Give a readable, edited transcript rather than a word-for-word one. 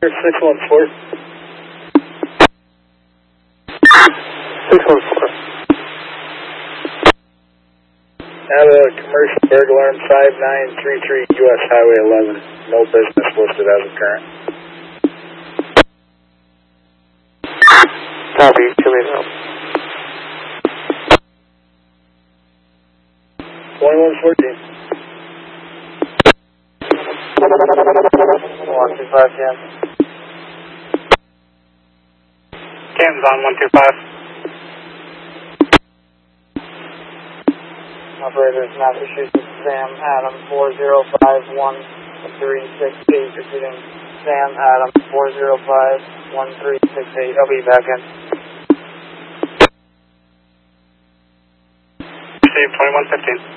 614. 614. Have a commercial burglar on 5933 US Highway 11. No business listed as of current. Copy, coming up. 2114. 125 Cam. Cam's on 125. Operators, Massachusetts, Sam Adam 4051368, repeating Sam Adam 4051368. I'll be back in. Receive 2115.